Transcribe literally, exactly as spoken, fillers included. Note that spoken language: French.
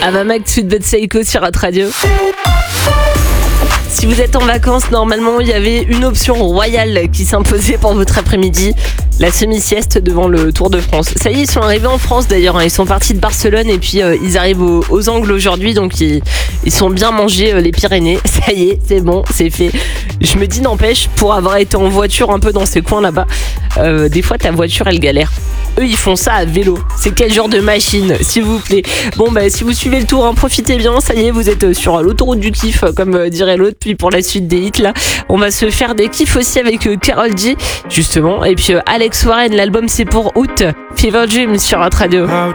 Avamax Sweet But Psycho sur Hot Radio. Si vous êtes en vacances, normalement, il y avait une option royale qui s'imposait pour votre après-midi. La semi-sieste devant le Tour de France. Ça y est, ils sont arrivés en France d'ailleurs. Ils sont partis de Barcelone et puis euh, ils arrivent aux, aux Angles aujourd'hui. Donc ils, ils sont bien mangés euh, les Pyrénées. Ça y est, c'est bon, c'est fait. Je me dis, n'empêche, pour avoir été en voiture un peu dans ces coins là-bas, euh, des fois ta voiture elle galère. Eux ils font ça à vélo. C'est quel genre de machine, s'il vous plaît? Bon bah si vous suivez le tour, hein, profitez bien. Ça y est, vous êtes sur l'autoroute du kiff, comme euh, dirait l'autre. Puis pour la suite des hits là, on va se faire des kiffs aussi avec euh, Karol G justement. Et puis euh, Alex Warren, l'album c'est pour août. Fever Dream sur Hot Radio.